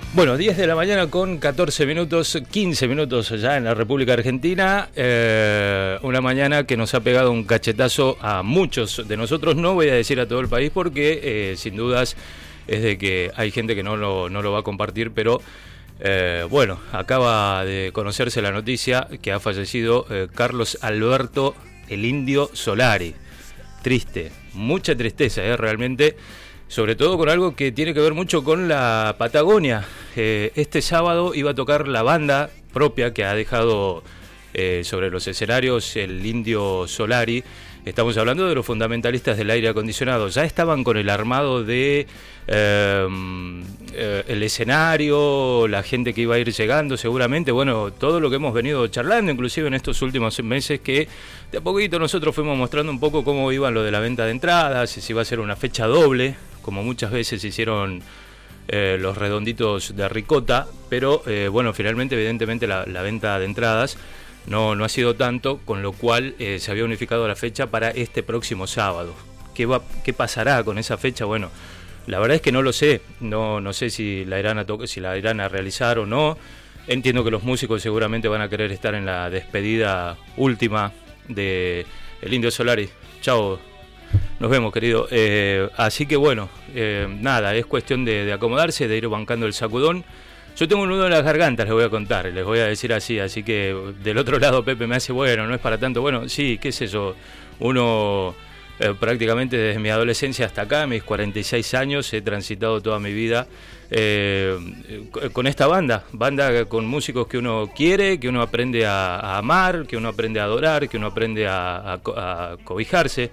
Bueno, 10 de la mañana con 14 minutos, 15 minutos ya en la República Argentina. Una mañana que nos ha pegado un cachetazo a muchos de nosotros. No voy a decir a todo el país porque sin dudas es de que hay gente que no lo va a compartir, pero bueno, acaba de conocerse la noticia que ha fallecido Carlos Alberto el Indio Solari. Triste, mucha tristeza, realmente. Sobre todo con algo que tiene que ver mucho con la Patagonia. Este sábado iba a tocar la banda propia que ha dejado sobre los escenarios el Indio Solari. Estamos hablando de los fundamentalistas del aire acondicionado. Ya estaban con el armado de el escenario, la gente que iba a ir llegando seguramente. Bueno, todo lo que hemos venido charlando, inclusive en estos últimos meses, que de a poquito nosotros fuimos mostrando un poco cómo iba lo de la venta de entradas, si iba a ser una fecha doble, como muchas veces hicieron los redonditos de ricota, pero bueno, finalmente evidentemente la venta de entradas no ha sido tanto, con lo cual se había unificado la fecha para este próximo sábado. ¿Qué pasará con esa fecha? Bueno, la verdad es que no lo sé, no sé si la irán a realizar o no. Entiendo que los músicos seguramente van a querer estar en la despedida última de el Indio Solari. Chao. Nos vemos, querido. Así que bueno, nada, es cuestión de acomodarse, de ir bancando el sacudón. Yo tengo un nudo en las gargantas, les voy a contar, les voy a decir así que del otro lado Pepe me hace, bueno, no es para tanto. Bueno, sí, qué sé yo, uno prácticamente desde mi adolescencia hasta acá, mis 46 años, he transitado toda mi vida con esta banda con músicos que uno quiere, que uno aprende a amar, que uno aprende a adorar, que uno aprende a cobijarse.